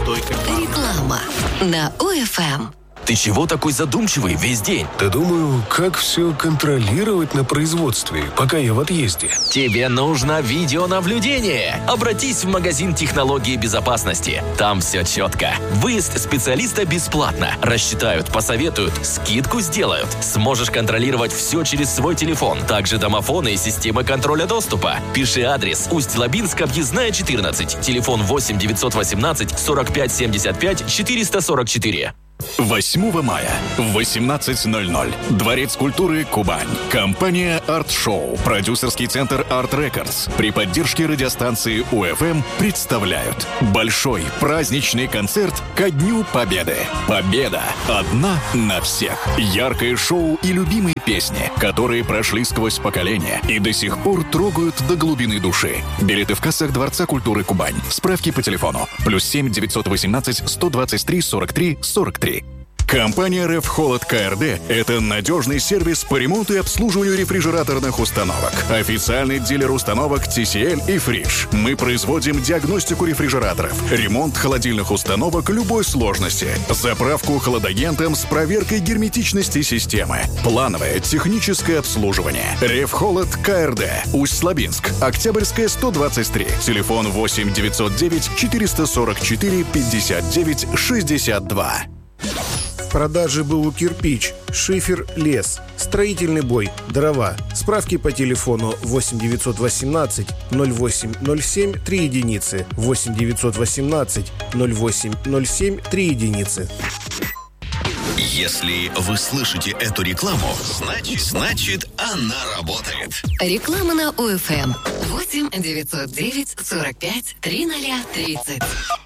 стойкой. Реклама на ОФМ. Ты чего такой задумчивый весь день? Да думаю, как все контролировать на производстве, пока я в отъезде. Тебе нужно видеонаблюдение. Обратись в магазин технологии безопасности. Там все четко. Выезд специалиста бесплатно. Рассчитают, посоветуют, скидку сделают. Сможешь контролировать все через свой телефон. Также домофоны и системы контроля доступа. Пиши адрес: Усть-Лабинск, объездная 14. Телефон 8 918 45 75 444. 8 мая в 18:00. Дворец культуры «Кубань». Компания «Арт Шоу», продюсерский центр «Арт Рекордс» при поддержке радиостанции УФМ представляют большой праздничный концерт ко Дню Победы. Победа одна на всех. Яркое шоу и любимые песни, которые прошли сквозь поколения и до сих пор трогают до глубины души. Билеты в кассах Дворца культуры «Кубань». Справки по телефону +7 918 123 43 43. Компания «Рефхолод КРД» — это надежный сервис по ремонту и обслуживанию рефрижераторных установок. Официальный дилер установок TCL и Fridge. Мы производим диагностику рефрижераторов, ремонт холодильных установок любой сложности, заправку холодагентом с проверкой герметичности системы, плановое техническое обслуживание. «Рефхолод КРД», Усть-Лабинск, Октябрьская, 123. Телефон 8 909 444 59 62. В продаже БУ «Кирпич», шифер, лес, строительный бой, дрова. Справки по телефону 8 918 08 07 3 единицы, 8 918 08 07 3 единицы. Если вы слышите эту рекламу, значит она работает. Реклама на ОФМ. 8 909 45 3030.